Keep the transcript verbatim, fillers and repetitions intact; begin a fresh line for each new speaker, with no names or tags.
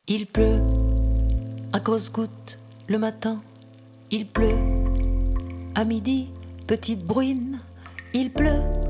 Il pleut à grosses gouttes le matin. Il pleut à midi, petite bruine. Il pleut